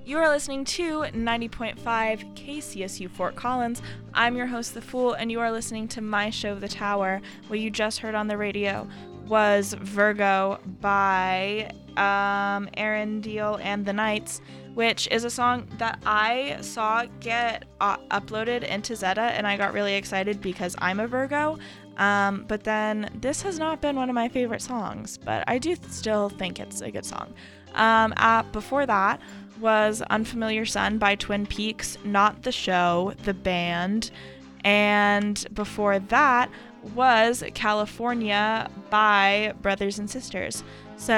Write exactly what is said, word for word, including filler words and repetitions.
You are listening to ninety point five K C S U Fort Collins. I'm your host, The Fool, and you are listening to my show, The Tower. What you just heard on the radio was Virgo by um, Aaron Deal and the Knights, which is a song that I saw get uh, uploaded into Zeta, and I got really excited because I'm a Virgo. Um, but then this has not been one of my favorite songs, but I do still think it's a good song. Um, uh, before that was Unfamiliar Son by Twin Peaks, not the show, the band. And before that was California by Brothers and Sisters.